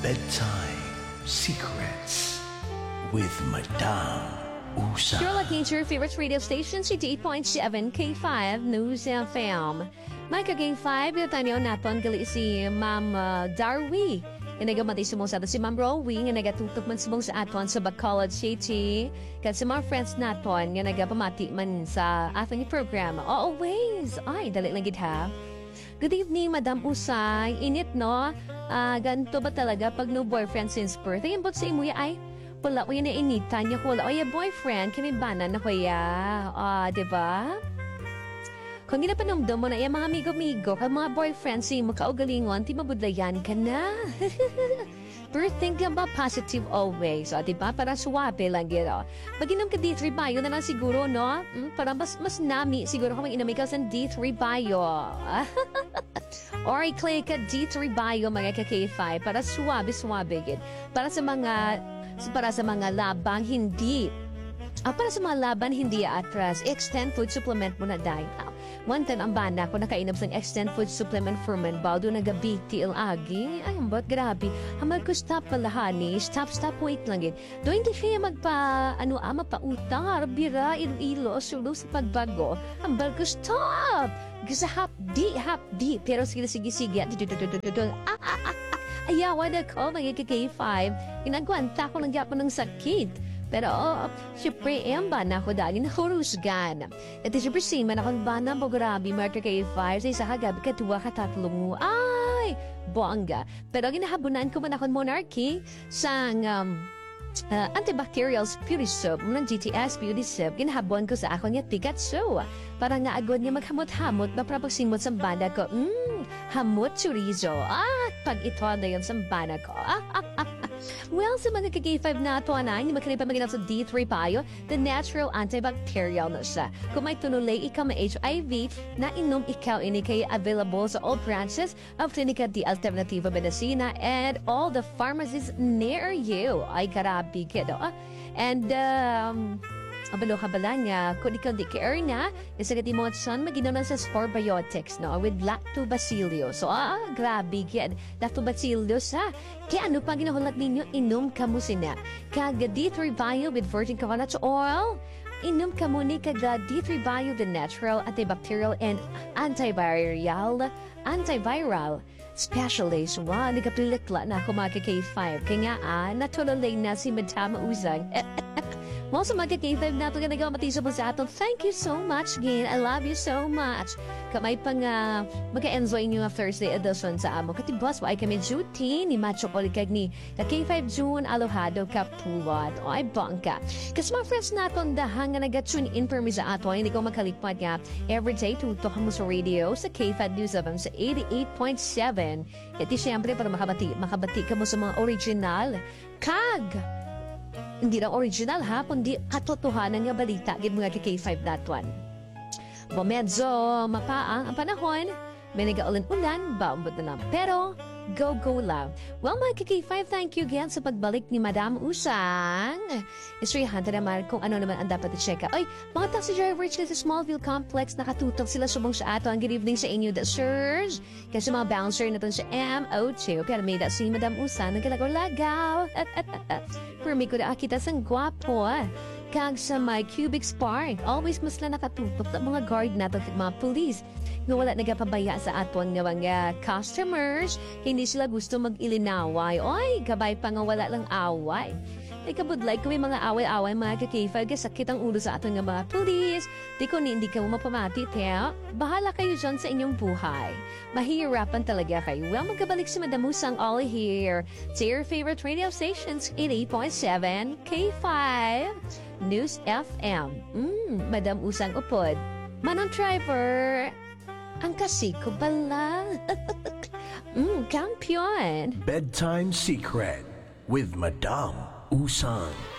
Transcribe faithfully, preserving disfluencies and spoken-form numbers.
Bedtime Secrets with Madame Usa. You're listening to your favorite radio station, eighty-eight point seven K five News F M. May ka-K five, yung tanyo natin gali si Ma'am uh, Darwi. Yung nagamatay sumong sa si Ma'am Rowie, yung nagatutok man sumong sa aton sa Bacolod City. Kasi mga friends natin, yung nagapamati man sa ating program. Always! Ay, dali lang gid ha. Good evening, Madam Usay. Init, no? Ah, ganito ba talaga pag no boyfriend since birth? Ayun ba sa imuya ay? Wala ko yan na initan niya ko. Wala ko yung boyfriend. Kami banan na ko ya. Ah, diba? Kung ginapanumdum mo na yung mga amigo-amigo, kang mga boyfriend sa imo kaugalingon, ti mabudlayan ka na. Pero think about positive always. O, diba? Para suwabe lang gino. Pag inom ka D three Bio na lang siguro, no? Hmm? Para mas, mas nami, siguro kung mag-inom ka sa D three Bio. Or i-click ka D three Bio, mga ka-K five, para suwabe-suwabe gid. Para sa mga, para sa mga labang hindi, ah, para sa mga laban hindi atras, extend food supplement mo na dahil. One time ang bana ko nakainom sa extend food supplement ferment baldo na gabi til agi. Ay, ambot, grabe. Hamal ko stop palahani. Stop, stop, wait lang yun. Doon hindi siya magpa, ano, ama pa utar, bira, ilo, sulo sa pagbago. Hambal ko stop! Kasi hapdi, hapdi. Pero sige, sige, sige. Ah, ah, ah, ah. Ayawan ako, mag-K five. Inagwanta ko ng yapon ng sakit. Pero, oh, siyempre, eh, ang bana ko dali na hurusgan. At siyempre, man akong bana mo grabe, Marker K five, sa isa kagabi, katuwa ka tatlo mo. Ay, bongga. Pero, ginahabunan ko man akong monarchy sa, um, uh, antibacterial beauty soap, ng G T S beauty soap, ginahabon ko sa akong yung tikat so. Para nga agad niya maghamot-hamot, mapapagsimot sa bana ko. Mmm, hamot chorizo. Ah, pag ito na yun sa bana ko. Ah, ah, ah. Well, sa mga ka-K five na ito na, hindi makanay pa maginap sa D three Bio, the natural antibacterial na siya. Kung may tunulay ikaw may H I V, na inom ikaw ini kay available sa all branches of Clinica D Alternativa Medicina and all the pharmacies near you. Ay, karabi kito. Ah. And, um... abalo ka bala niya, kung ikaw di ka na, isa ka di mo at son, maginom na sa Sporbiotics, no, with lactobacillus. So, ah, grabe, kaya lactobacillus, ha? Kaya ano pa ginahulat ninyo, inom ka mo sina. Kaga D three Bio with virgin coconut oil, inom ka mo ni kaga D three Bio, the natural, antibacterial, and antiviral, antiviral, specialist. Wow, nagkapilikla na ako mga K five. Kaya nga, ah, natulolay na si Madama Uzang. Well, sa mga K five na ito ka nagkamati sa sa ato. Thank you so much, Gin. I love you so much. Kamay pang uh, magka-enjoy nyo na Thursday edition sa amo. Katibas, wa ay kami duty ni Macho Kolikag ni K five June Alohado Kapulat. O ay bangka. Kasi mga friends natin dahang nga nag-tune in for me sa ato. Hindi ko makalikpat nga. Everyday, tutok mo sa radio sa K five News F M sa eighty-eight point seven. Iti siyempre para makabati, makabati ka mo sa mga original. Kag! Hindi lang original ha, kundi katotohanan nga balita gid mga K five that one. Bo medyo mapaang ang panahon, may nagaulan-ulan, baumbot na lang. Pero, go, go lang. Well, mga K five, thank you again sa pagbalik ni Madam Usang. Isrihan naman kung ano naman ang dapat i-check. Ay, mga taxi drivers kasi sa Smallville Complex, nakatutok sila subong sa ato. Ang good evening sa inyo, the sirs. Kasi mga bouncer na sa M O two. Pero may da si Madam Usang, nagkalagaw-lagaw. At, at, at, at. Pero may ko na kita sang gwapo, ah. Kag sa my cubic spark, always mas na nakatutok sa mga guard nato at mga police. Nga wala nagapabaya sa aton nga mga customers, hindi sila gusto mag-ilinaway. Oy, gabay pa nga wala lang away. Ay kabudlay kung may mga away-away mga kakifag, sakit ang ulo sa aton nga mga police. Di ko ni hindi ka mapamati, Teo. Bahala kayo dyan sa inyong buhay. Mahihirapan talaga kayo. Well, magkabalik si Madam Usang all here. To your favorite radio stations, eighty-eight point seven K five News F M. Mm, Madam Usang upod. Manang driver. Ang kasiko bala. mm, kampiyon. Bedtime Secret with Madame Usang.